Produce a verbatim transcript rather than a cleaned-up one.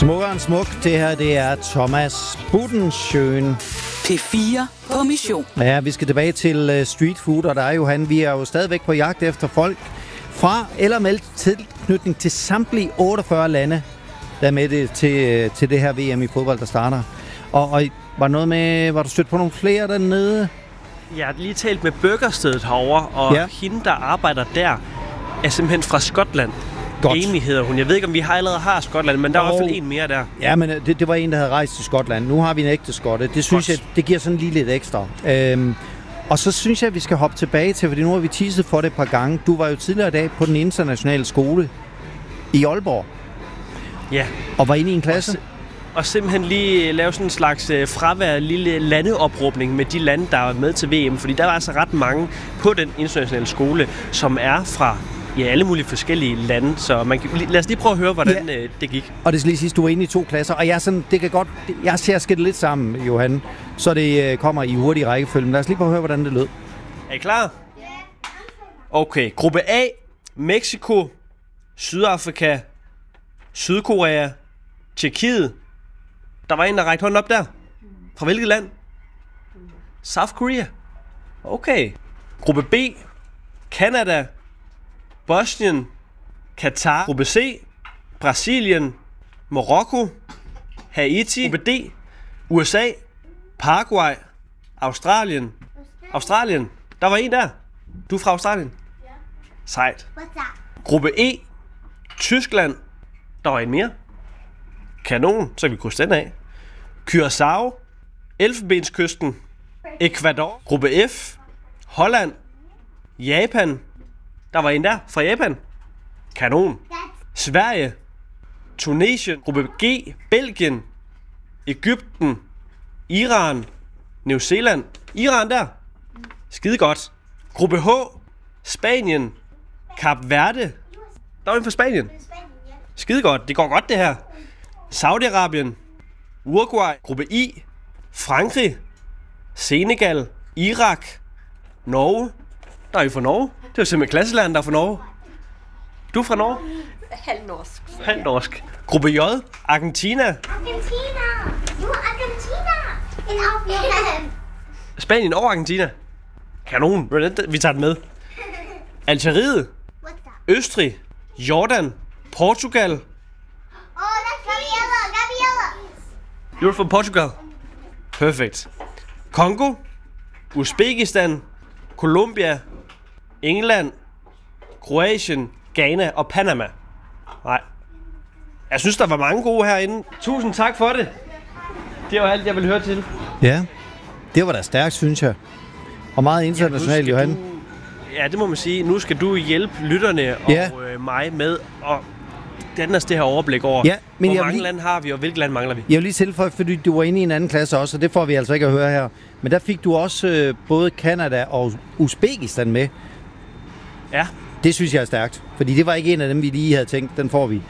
Smukkere end smuk. Det her, det er Thomas Budensjøen. P fire på mission. Ja, vi skal tilbage til uh, street food, og der er jo han. Vi er jo stadigvæk på jagt efter folk fra eller med tilknytning til samtlige otteogfyrre lande, der er med det til, til det her V M i fodbold, der starter. Og, og var noget med, var du stødt på nogle flere dernede? Jeg har lige talt med burgerstedet herovre, og ja. Hende, der arbejder der, er simpelthen fra Skotland. Godt. Amy hedder hun. Jeg ved ikke, om vi har allerede har Skotland, men der er oh. i hvert fald en mere der. Ja, men det, det var en, der havde rejst til Skotland. Nu har vi en ægte skotte. Det synes Godt. jeg, det giver sådan lige lidt ekstra. Øhm, og så synes jeg, at vi skal hoppe tilbage til, fordi nu har vi teaset for det et par gange. Du var jo tidligere i dag på den internationale skole i Aalborg. Ja. Og var inde i en klasse. Og, og simpelthen lige lave sådan en slags øh, fravær, lille landeophobning med de lande, der er med til V M. Fordi der var altså ret mange på den internationale skole, som er fra i alle mulige forskellige lande, så man kan, lad os lige prøve at høre, hvordan ja. øh, det gik. Og det skal lige sige, du er inde i to klasser, og jeg, sådan, det kan godt, jeg ser skætte lidt sammen, Johan, så det øh, kommer i hurtig rækkefølge. Lad os lige prøve at høre, hvordan det lød. Er I klar? Okay, gruppe A, Mexico, Sydafrika, Sydkorea, Tjekkiet. Der var en, der rækte hånden op der. Fra hvilket land? South Korea. Okay. Gruppe B, Canada, Bosnien, Katar, gruppe C, Brasilien, Marokko, Haiti, gruppe D, U S A, Paraguay, Australien. Australien, der var en der. Du er fra Australien? Ja. Sejt. Gruppe E, Tyskland, der var en mere. Kanon, så kan vi krydse den af. Curaçao, Elfenbenskysten, Ecuador, gruppe F, Holland, Japan. Der var en der fra Japan. Kanon. Sverige, Tunesien, gruppe G, Belgien, Egypten, Iran, New Zealand. Iran der. Skide godt. Gruppe H, Spanien, Kap Verde. Der var en fra Spanien. Skide godt. Det går godt det her. Saudi-Arabien, Uruguay, gruppe I, Frankrig, Senegal, Irak, Norge. Der er jo fra Norge. Det er simpelthen klasselæren, der er fra Norge. Du er fra Norge? Halvnorsk. Halvnorsk. Gruppe J, Argentina. Argentina! Jo, Argentina! En afgørelse. Spanien og Argentina. Kanon. Vi tager den med. Algeriet, Østrig, Jordan, Portugal. Oh, that's Gabriella! Gabriella! You're from Portugal. Perfect. Kongo, Uzbekistan, Colombia, England, Kroatien, Ghana og Panama. Nej. Jeg synes, der var mange gode herinde. Tusind tak for det. Det var alt, jeg ville høre til. Ja, det var da stærkt, synes jeg. Og meget internationalt, ja, Johan. Du, ja, det må man sige. Nu skal du hjælpe lytterne og ja. øh, mig med at danne os det her overblik over, ja, men hvor mange lige... lande har vi, og hvilke lande mangler vi. Jeg vil lige tilføje, fordi du var inde i en anden klasse også, og det får vi altså ikke at høre her. Men der fik du også øh, både Canada og Uzbekistan med. Ja. Det synes jeg er stærkt, fordi det var ikke en af dem, vi lige havde tænkt, den får vi.